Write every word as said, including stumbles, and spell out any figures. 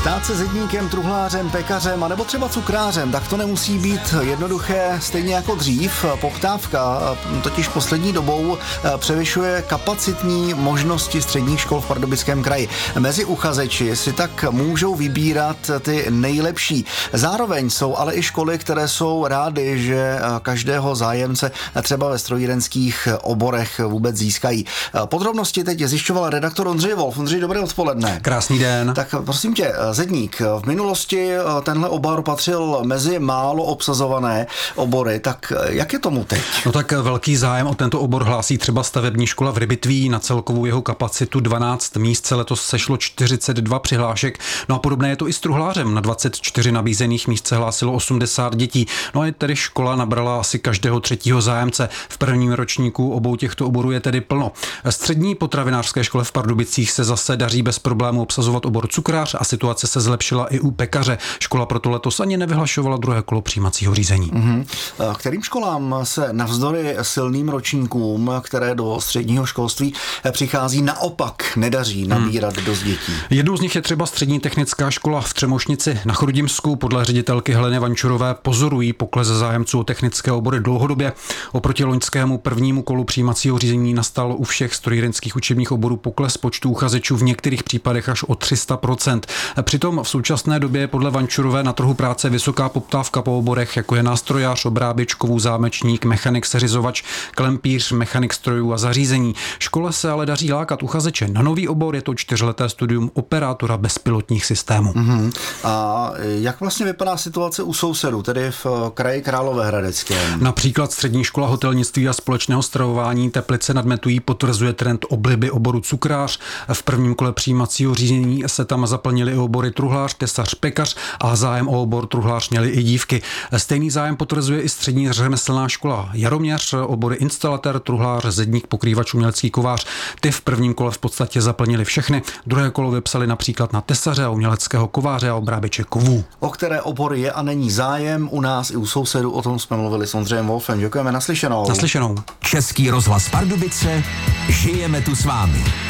Stát se zedníkem, truhlářem, pekařem a nebo třeba cukrářem, tak to nemusí být jednoduché, stejně jako dřív. Poptávka totiž poslední dobou převyšuje kapacitní možnosti středních škol v Pardubickém kraji. Mezi uchazeči si tak můžou vybírat ty nejlepší. Zároveň jsou ale i školy, které jsou rády, že každého zájemce třeba ve strojírenských oborech vůbec získají. Podrobnosti teď zjišťoval redaktor Ondřej Wolf. Ondřej, dobré odpoledne. Krásný den. Tak prosím tě, zedník, v minulosti tenhle obor patřil mezi málo obsazované obory, tak jak je tomu teď? No tak velký zájem o tento obor hlásí třeba stavební škola v Rybitví. Na celkovou jeho kapacitu dvanáct míst se letos sešlo čtyřicet dva přihlášek. No a podobné je to i s truhlářem. Na dvacet čtyři nabízených míst se hlásilo osmdesát dětí. No a tedy škola nabrala asi každého třetího zájemce. V prvním ročníku obou těchto oborů je tedy plno. Střední potravinářské škole v Pardubicích se zase daří bez problémů obsazovat obor cukrář a situace se zlepšila i u pekaře. Škola proto letos ani nevyhlašovala druhé kolo přijímacího řízení. Mm-hmm. Kterým školám se navzdory silným ročníkům, které do středního školství přichází, naopak nedaří nabírat hmm. dost dětí? Jednou z nich je třeba střední technická škola v Třemošnici na Chrudimsku. Podle ředitelky Heleny Vančurové pozorují pokles zájemců o technické obory dlouhodobě. Oproti loňskému prvnímu kolu přijímacího řízení nastal u všech strojírenských učebních oborů pokles počtu uchazečů, v některých případech až o tři sta procent. Přitom v současné době je podle Vančurové na trhu práce vysoká poptávka po oborech, jako je nástrojář, obráběč, kovů, zámečník, mechanik, seřizovač, klempíř, mechanik strojů a zařízení. Škole se ale daří lákat uchazeče na nový obor, je to čtyřleté studium operátora bezpilotních systémů. Mm-hmm. A jak vlastně vypadá situace u sousedů, tedy v kraji Královéhradeckém? Například střední škola hotelnictví a společného stravování Teplice nad Metují potvrzuje trend obliby oboru cukrář. V prvním kole přijímacího řízení se tam zaplnili i obory truhlář, tesař, pekař a zájem o obor truhlář měli i dívky. Stejný zájem potvrzuje i střední řemeslná škola Jaroměř, obory instalatér, truhlář, zedník, pokrývač, umělecký kovář. Ty v prvním kole v podstatě zaplnili všechny. Druhé kolo vypsali například na tesaře a uměleckého kováře a obráběče kovů. O které obory je a není zájem u nás i u sousedů, o tom jsme mluvili s Ondřejem Wolfem. Děkujeme, naslyšenou. Naslyšenou. Český rozhlas Pardubice, žijeme tu s vámi.